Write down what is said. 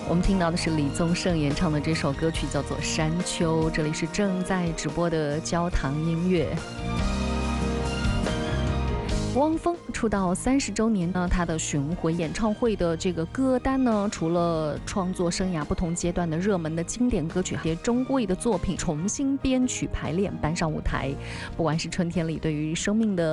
我们听到的是李宗盛演唱的这首歌曲，叫做《山丘》。这里是正在直播的焦糖音乐。汪峰出道30周年呢，他的巡回演唱会的这个歌单呢，除了创作生涯不同阶段的热门的经典歌曲，还有中贵的作品重新编曲排练搬上舞台。不管是春天里对于生命的